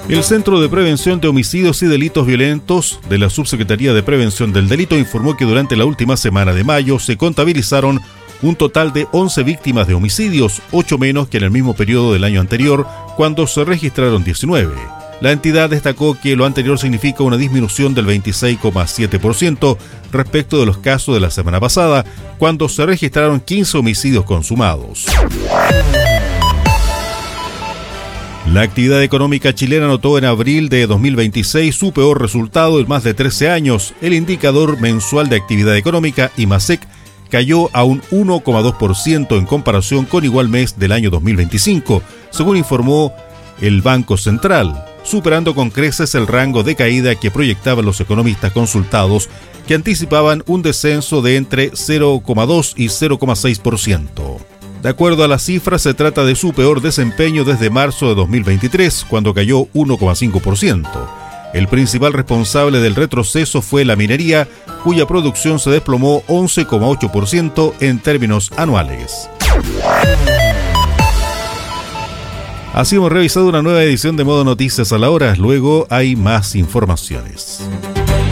El Centro de Prevención de Homicidios y Delitos Violentos de la Subsecretaría de Prevención del Delito informó que durante la última semana de mayo se contabilizaron un total de 11 víctimas de homicidios, 8 menos que en el mismo periodo del año anterior, cuando se registraron 19. La entidad destacó que lo anterior significa una disminución del 26,7% respecto de los casos de la semana pasada, cuando se registraron 15 homicidios consumados. La actividad económica chilena anotó en abril de 2026 su peor resultado en más de 13 años. El indicador mensual de actividad económica, IMASEC, cayó a un 1,2% en comparación con igual mes del año 2025, según informó el Banco Central, superando con creces el rango de caída que proyectaban los economistas consultados, que anticipaban un descenso de entre 0,2 y 0,6%. De acuerdo a las cifras, se trata de su peor desempeño desde marzo de 2023, cuando cayó 1,5%. El principal responsable del retroceso fue la minería, cuya producción se desplomó 11,8% en términos anuales. Así hemos revisado una nueva edición de Modo Noticias a la Hora. Luego hay más informaciones.